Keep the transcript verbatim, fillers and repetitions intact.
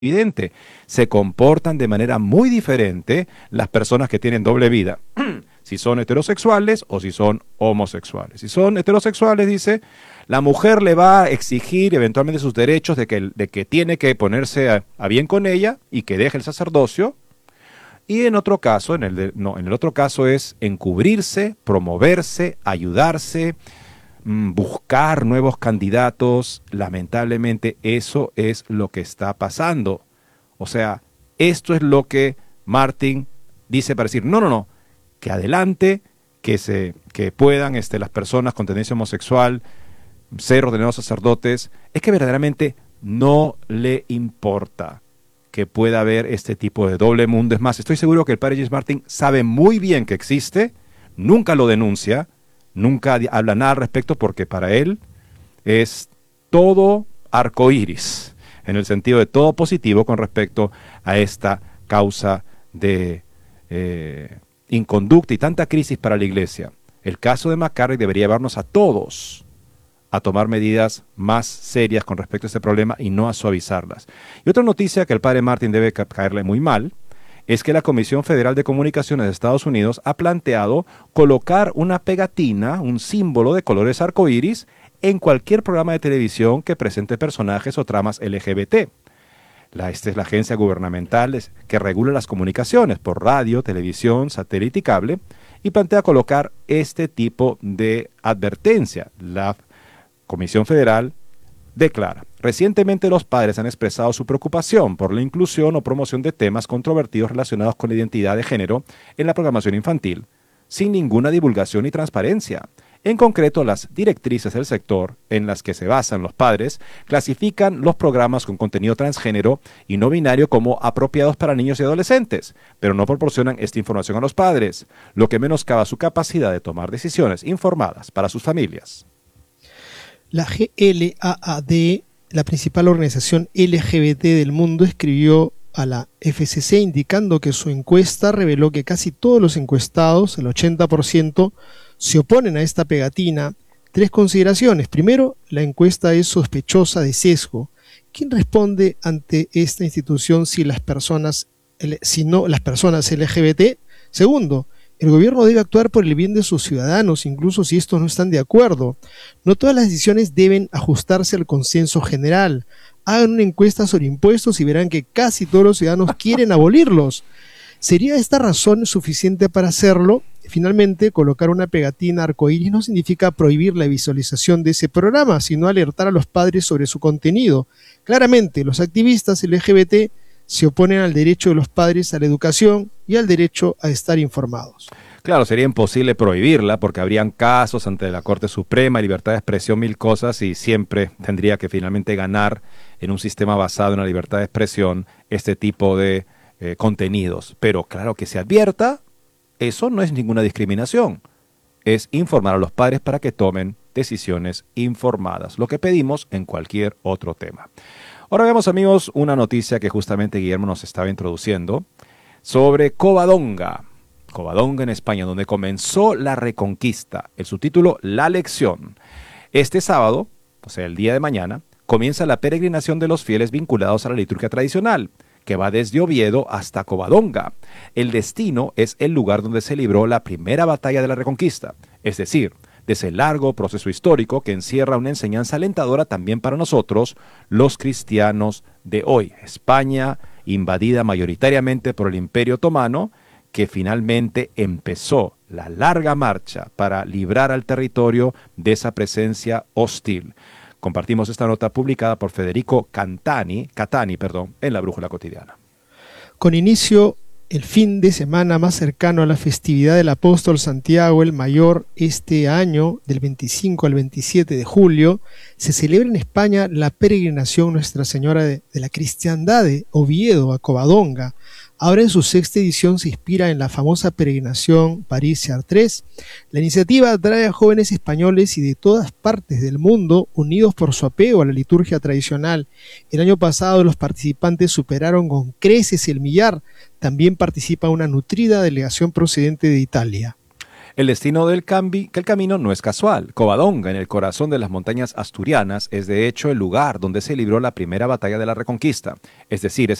evidente, se comportan de manera muy diferente las personas que tienen doble vida, si son heterosexuales o si son homosexuales. Si son heterosexuales, dice, la mujer le va a exigir eventualmente sus derechos de que, de que tiene que ponerse a, a bien con ella y que deje el sacerdocio, y en otro caso, en el, de, no, en el otro caso es encubrirse, promoverse, ayudarse, buscar nuevos candidatos. Lamentablemente eso es lo que está pasando. O sea, esto es lo que Martin dice para decir, no, no, no, que adelante, que, se, que puedan este, las personas con tendencia homosexual ser ordenados sacerdotes. Es que verdaderamente no le importa que pueda haber este tipo de doble mundo. Es más, estoy seguro que el padre James Martin sabe muy bien que existe, nunca lo denuncia, nunca habla nada al respecto, porque para él es todo arcoíris, en el sentido de todo positivo con respecto a esta causa de eh, inconducta y tanta crisis para la iglesia. El caso de McCarrick debería llevarnos a todos a tomar medidas más serias con respecto a este problema y no a suavizarlas. Y otra noticia que el padre Martin debe caerle muy mal es que la Comisión Federal de Comunicaciones de Estados Unidos ha planteado colocar una pegatina, un símbolo de colores arcoíris, en cualquier programa de televisión que presente personajes o tramas L G B T. La, esta es la agencia gubernamental que regula las comunicaciones por radio, televisión, satélite y cable, y plantea colocar este tipo de advertencia. La Comisión Federal declara: recientemente los padres han expresado su preocupación por la inclusión o promoción de temas controvertidos relacionados con la identidad de género en la programación infantil, sin ninguna divulgación y transparencia. En concreto, las directrices del sector en las que se basan los padres clasifican los programas con contenido transgénero y no binario como apropiados para niños y adolescentes, pero no proporcionan esta información a los padres, lo que menoscaba su capacidad de tomar decisiones informadas para sus familias. La G L A A D, la principal organización L G B T del mundo, escribió a la F C C indicando que su encuesta reveló que casi todos los encuestados, el ochenta por ciento, se oponen a esta pegatina. Tres consideraciones. Primero, la encuesta es sospechosa de sesgo. ¿Quién responde ante esta institución si las personas, si no las personas L G B T? Segundo, el gobierno debe actuar por el bien de sus ciudadanos, incluso si estos no están de acuerdo. No todas las decisiones deben ajustarse al consenso general. Hagan una encuesta sobre impuestos y verán que casi todos los ciudadanos quieren abolirlos. ¿Sería esta razón suficiente para hacerlo? Finalmente, colocar una pegatina arcoíris no significa prohibir la visualización de ese programa, sino alertar a los padres sobre su contenido. Claramente, los activistas L G B T se oponen al derecho de los padres a la educación y al derecho a estar informados. Claro, sería imposible prohibirla porque habrían casos ante la Corte Suprema, libertad de expresión, mil cosas, y siempre tendría que finalmente ganar en un sistema basado en la libertad de expresión este tipo de eh, contenidos. Pero claro, que se advierta, eso no es ninguna discriminación. Es informar a los padres para que tomen decisiones informadas, lo que pedimos en cualquier otro tema. Ahora vemos, amigos, una noticia que justamente Guillermo nos estaba introduciendo sobre Covadonga. Covadonga en España, donde comenzó la Reconquista. El subtítulo, La Lección. Este sábado, o sea, el día de mañana, comienza la peregrinación de los fieles vinculados a la liturgia tradicional, que va desde Oviedo hasta Covadonga. El destino es el lugar donde se libró la primera batalla de la Reconquista, es decir, de ese largo proceso histórico que encierra una enseñanza alentadora también para nosotros, los cristianos de hoy. España, invadida mayoritariamente por el Imperio Otomano, que finalmente empezó la larga marcha para librar al territorio de esa presencia hostil. Compartimos esta nota publicada por Federico Catani, Catani, perdón, en La Brújula Cotidiana. Con inicio el fin de semana más cercano a la festividad del apóstol Santiago el Mayor, este año, del veinticinco al veintisiete de julio, se celebra en España la peregrinación Nuestra Señora de, de la Cristiandad de Oviedo a Covadonga. Ahora en su sexta edición se inspira en la famosa peregrinación París-Chartres. La iniciativa atrae a jóvenes españoles y de todas partes del mundo unidos por su apego a la liturgia tradicional. El año pasado los participantes superaron con creces el millar. También participa una nutrida delegación procedente de Italia. El destino del, cambi, que el camino no es casual. Covadonga, en el corazón de las montañas asturianas, es de hecho el lugar donde se libró la primera batalla de la Reconquista. Es decir, es